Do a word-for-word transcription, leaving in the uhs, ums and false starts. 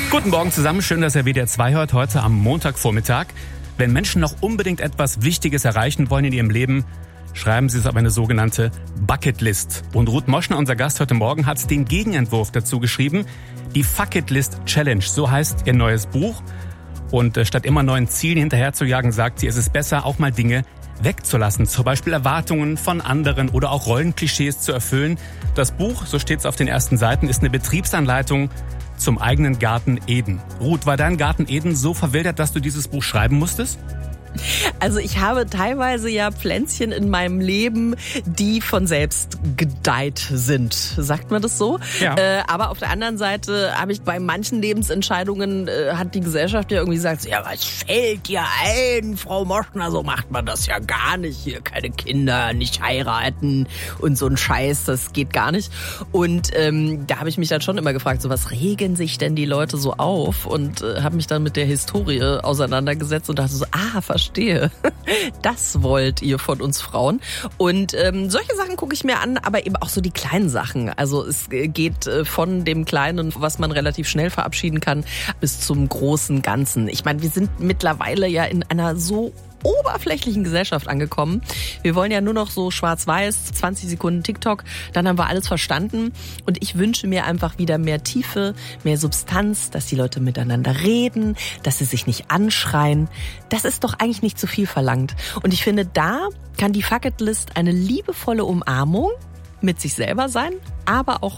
Guten Morgen zusammen, schön, dass ihr W D R zwei hört, heute am Montagvormittag. Wenn Menschen noch unbedingt etwas Wichtiges erreichen wollen in ihrem Leben, schreiben sie es auf eine sogenannte Bucketlist. Und Ruth Moschner, unser Gast heute Morgen, hat den Gegenentwurf dazu geschrieben. Die Fucketlist Challenge, so heißt ihr neues Buch. Und äh, statt immer neuen Zielen hinterherzujagen, sagt sie, es ist besser, auch mal Dinge wegzulassen. Zum Beispiel Erwartungen von anderen oder auch Rollenklischees zu erfüllen. Das Buch, so steht es auf den ersten Seiten, ist eine Betriebsanleitung zum eigenen Garten Eden. Ruth, war dein Garten Eden so verwildert, dass du dieses Buch schreiben musstest? Also ich habe teilweise ja Pflänzchen in meinem Leben, die von selbst gedeiht sind. Sagt man das so? Ja. Äh, aber auf der anderen Seite habe ich bei manchen Lebensentscheidungen, äh, hat die Gesellschaft ja irgendwie gesagt, ja, was fällt dir ein, Frau Moschner, so macht man das ja gar nicht. Hier keine Kinder, nicht heiraten und so ein Scheiß, das geht gar nicht. Und ähm, da habe ich mich dann schon immer gefragt, so was regen sich denn die Leute so auf? Und äh, habe mich dann mit der Historie auseinandergesetzt und dachte so, ah, verstehe. Das wollt ihr von uns Frauen. Und ähm, solche Sachen gucke ich mir an, aber eben auch so die kleinen Sachen. Also es geht äh, von dem Kleinen, was man relativ schnell verabschieden kann, bis zum großen Ganzen. Ich meine, wir sind mittlerweile ja in einer so oberflächlichen Gesellschaft angekommen. Wir wollen ja nur noch so schwarz-weiß, zwanzig Sekunden TikTok, dann haben wir alles verstanden. Und ich wünsche mir einfach wieder mehr Tiefe, mehr Substanz, dass die Leute miteinander reden, dass sie sich nicht anschreien. Das ist doch eigentlich nicht zu viel verlangt. Und ich finde, da kann die Fucketlist eine liebevolle Umarmung mit sich selber sein, aber auch